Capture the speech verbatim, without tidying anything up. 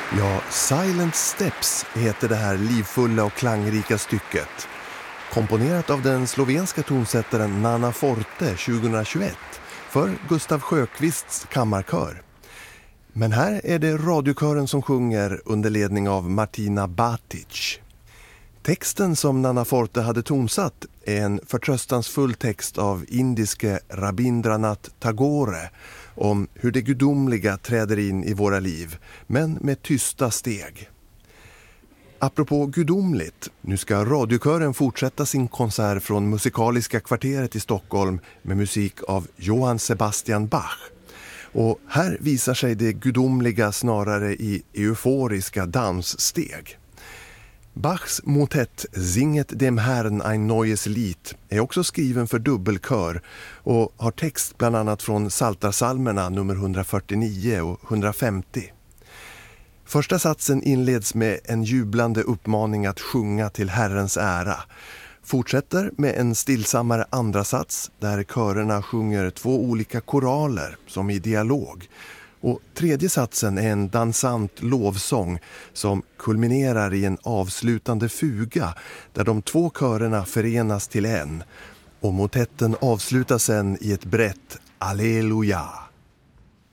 Ja, Silent Steps heter det här livfulla och klangrika stycket. Komponerat av den slovenska tonsättaren Nana Forte tjugohundratjugoett för Gustav Sjöqvists kammarkör. Men här är det radiokören som sjunger under ledning av Martina Batic. Texten som Nana Forte hade tonsatt är en förtröstansfull text av indiske Rabindranath Tagore om hur det gudomliga träder in i våra liv, men med tysta steg. Apropå gudomligt, nu ska radiokören fortsätta sin konsert från Musikaliska kvarteret i Stockholm med musik av Johann Sebastian Bach. Och här visar sig det gudomliga snarare i euforiska danssteg. Bachs motett Singet dem Herrn ein neues Lied är också skriven för dubbelkör och har text bland annat från Psaltarpsalmerna nummer hundrafyrtionio och hundrafemtio. Första satsen inleds med en jublande uppmaning att sjunga till Herrens ära. Fortsätter med en stillsammare andra sats där körerna sjunger två olika koraler som i dialog. Och tredje satsen är en dansant lovsång som kulminerar i en avslutande fuga där de två körerna förenas till en. Och motetten avslutas sen i ett brett Alleluja.